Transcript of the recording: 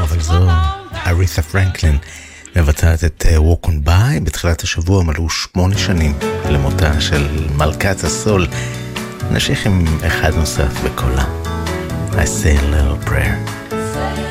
אבל זו ארית'ה פרנקלין מבצעת את Walk on By. בתחילת השבוע מלאו 8 שנים למותה של מלכת הסול. נמשיך עם אחד נוסף בקולה, I say a little prayer.